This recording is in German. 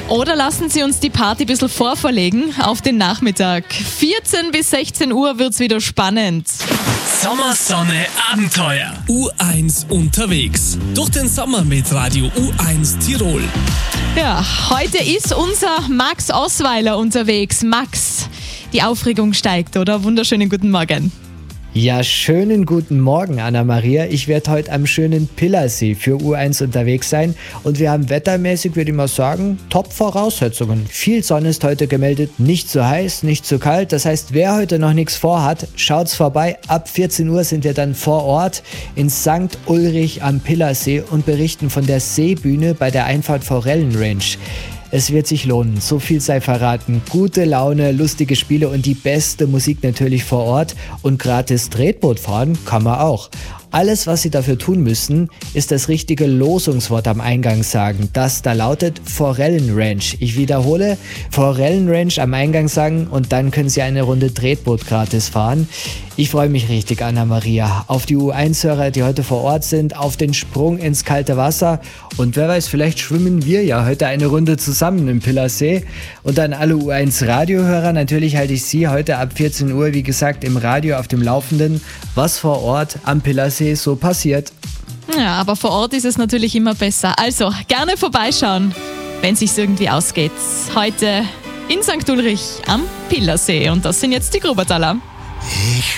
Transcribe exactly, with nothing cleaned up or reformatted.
Oder lassen Sie uns die Party ein bisschen vorverlegen auf den Nachmittag. vierzehn bis sechzehn Uhr wird's wieder spannend. Sommer, Sonne, Abenteuer. U eins unterwegs. Durch den Sommer mit Radio U eins Tirol. Ja, heute ist unser Max Osweiler unterwegs. Max, die Aufregung steigt, oder? Wunderschönen guten Morgen. Ja, schönen guten Morgen, Anna-Maria. Ich werde heute am schönen Pillersee für U eins unterwegs sein und wir haben wettermäßig, würde ich mal sagen, Top-Voraussetzungen. Viel Sonne ist heute gemeldet, nicht zu heiß, nicht zu kalt. Das heißt, wer heute noch nichts vorhat, schaut's vorbei. Ab vierzehn Uhr sind wir dann vor Ort in Sankt Ulrich am Pillersee und berichten von der Seebühne bei der Einfahrt Forellenrange. Es wird sich lohnen, so viel sei verraten. Gute Laune, lustige Spiele und die beste Musik natürlich vor Ort. Und gratis Tretboot fahren kann man auch. Alles, was Sie dafür tun müssen, ist das richtige Losungswort am Eingang sagen. Das da lautet Forellenranch. Ich wiederhole, Forellenranch am Eingang sagen und dann können Sie eine Runde Tretboot gratis fahren. Ich freue mich richtig, Anna-Maria, auf die U eins-Hörer, die heute vor Ort sind, auf den Sprung ins kalte Wasser. Und wer weiß, vielleicht schwimmen wir ja heute eine Runde zusammen im Pillersee. Und an alle U eins-Radiohörer, natürlich halte ich Sie heute ab vierzehn Uhr, wie gesagt, im Radio auf dem Laufenden, was vor Ort am Pillersee so passiert. Ja, aber vor Ort ist es natürlich immer besser. Also gerne vorbeischauen, wenn es sich irgendwie ausgeht. Heute in Sankt Ulrich am Pillersee. Und das sind jetzt die Grubertaler. Ich